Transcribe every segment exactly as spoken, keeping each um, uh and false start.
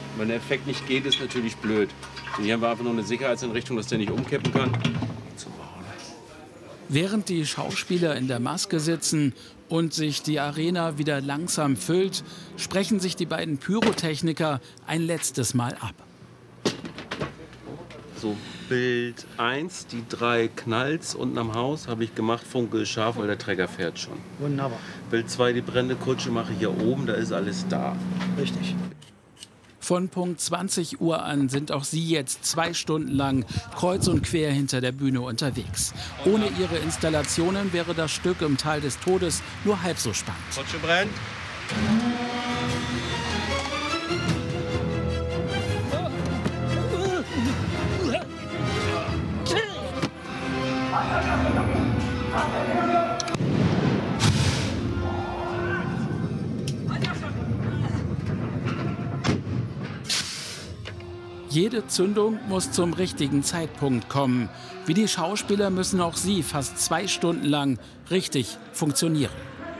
Wenn der Effekt nicht geht, ist natürlich blöd. Und hier haben wir einfach nur eine Sicherheitseinrichtung, dass der nicht umkippen kann. Während die Schauspieler in der Maske sitzen und sich die Arena wieder langsam füllt, sprechen sich die beiden Pyrotechniker ein letztes Mal ab. So, Bild eins, die drei Knalls unten am Haus habe ich gemacht, Funke ist scharf, weil der Träger fährt schon. Wunderbar. Bild zwei, die brennende Kutsche mache ich hier oben, da ist alles da. Richtig. Von Punkt zwanzig Uhr an sind auch Sie jetzt zwei Stunden lang kreuz und quer hinter der Bühne unterwegs. Ohne Ihre Installationen wäre das Stück im Tal des Todes nur halb so spannend. Kutsche brennt. Jede Zündung muss zum richtigen Zeitpunkt kommen. Wie die Schauspieler müssen auch sie fast zwei Stunden lang richtig funktionieren.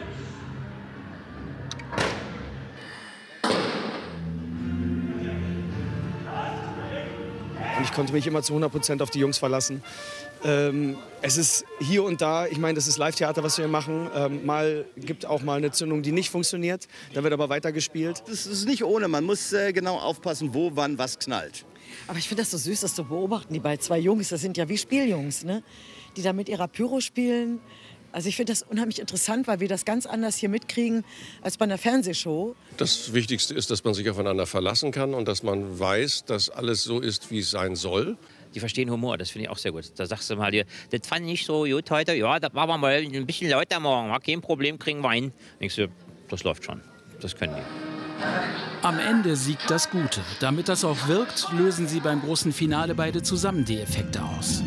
Ich konnte mich immer zu hundert Prozent auf die Jungs verlassen. Ähm, es ist hier und da, ich meine, das ist Live-Theater, was wir hier machen. Ähm, mal gibt auch mal eine Zündung, die nicht funktioniert. Dann wird aber weitergespielt. Das ist nicht ohne. Man muss äh, genau aufpassen, wo, wann, was knallt. Aber ich finde das so süß, das zu beobachten. Die beiden zwei Jungs, das sind ja wie Spieljungs, ne? Die da mit ihrer Pyro spielen. Also ich finde das unheimlich interessant, weil wir das ganz anders hier mitkriegen als bei einer Fernsehshow. Das Wichtigste ist, dass man sich aufeinander verlassen kann und dass man weiß, dass alles so ist, wie es sein soll. Die verstehen Humor, das finde ich auch sehr gut. Da sagst du mal dir, das fand ich nicht so gut heute. Ja, das war mal ein bisschen lauter morgen. War kein Problem, kriegen wir hin. Ich so, das läuft schon. Das können die. Am Ende siegt das Gute. Damit das auch wirkt, lösen sie beim großen Finale beide zusammen die Effekte aus.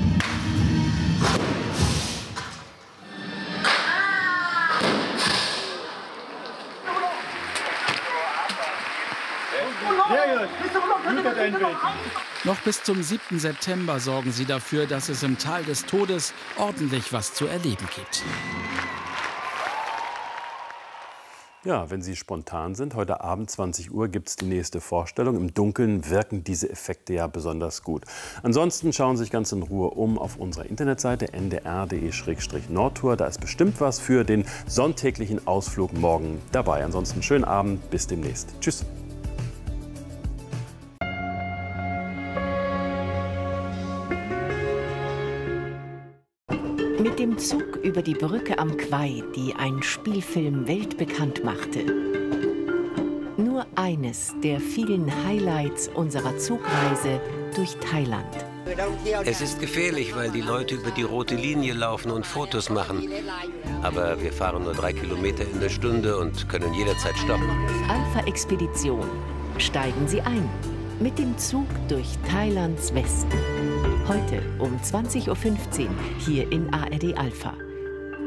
Noch bis zum siebten September sorgen sie dafür, dass es im Tal des Todes ordentlich was zu erleben gibt. Ja, wenn Sie spontan sind, heute Abend zwanzig Uhr gibt es die nächste Vorstellung. Im Dunkeln wirken diese Effekte ja besonders gut. Ansonsten schauen Sie sich ganz in Ruhe um auf unserer Internetseite n d r punkt d e slash nordtour. Da ist bestimmt was für den sonntäglichen Ausflug morgen dabei. Ansonsten schönen Abend, bis demnächst. Tschüss. Mit dem Zug über die Brücke am Kwai, die ein Spielfilm weltbekannt machte. Nur eines der vielen Highlights unserer Zugreise durch Thailand. Es ist gefährlich, weil die Leute über die rote Linie laufen und Fotos machen. Aber wir fahren nur drei Kilometer in der Stunde und können jederzeit stoppen. Alpha-Expedition. Steigen Sie ein. Mit dem Zug durch Thailands Westen. Heute um zwanzig Uhr fünfzehn hier in A R D Alpha.